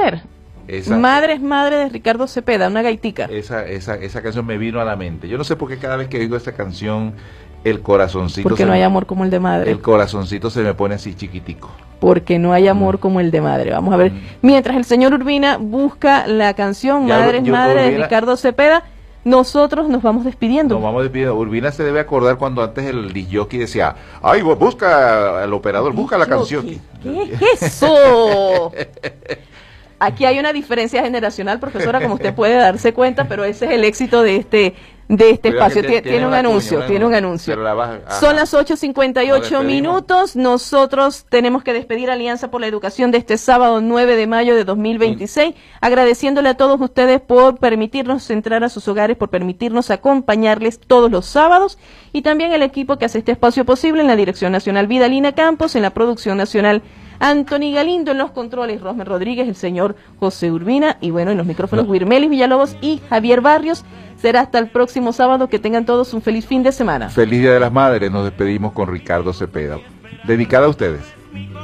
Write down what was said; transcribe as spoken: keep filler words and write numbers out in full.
poner. Esa, Madre es Madre de Ricardo Cepeda, una gaitica. Esa, esa, esa canción me vino a la mente. Yo no sé por qué cada vez que oigo esta canción, el corazoncito... Porque no hay amor como el de madre. El corazoncito se me pone así chiquitico. Porque no hay amor mm. como el de madre. Vamos a ver. Mm. Mientras el señor Urbina busca la canción ya, Madre es Madre Urbina, de Ricardo Cepeda, nosotros nos vamos despidiendo. Nos vamos despidiendo. Urbina se debe acordar cuando antes el disc-jockey decía, ay, busca al operador, busca la canción. ¿Qué es eso? Aquí hay una diferencia generacional, profesora, como usted puede darse cuenta, pero ese es el éxito de este de este Cuidado espacio. Tiene, tiene, un anuncio, cuña, tiene un anuncio. Baja, Son las ocho cincuenta y ocho minutos. Nosotros tenemos que despedir a Alianza por la Educación de este sábado nueve de mayo de dos mil veintiséis, sí. agradeciéndole a todos ustedes por permitirnos entrar a sus hogares, por permitirnos acompañarles todos los sábados, y también el equipo que hace este espacio posible en la Dirección Nacional Vidalina Campos, en la Producción Nacional Anthony Galindo, en los controles Rosmer Rodríguez, el señor José Urbina, y bueno, en los micrófonos no. Wirmelis Villalobos y Javier Barrios. Será hasta el próximo sábado. Que tengan todos un feliz fin de semana. Feliz Día de las Madres. Nos despedimos con Ricardo Cepeda. Dedicada a ustedes.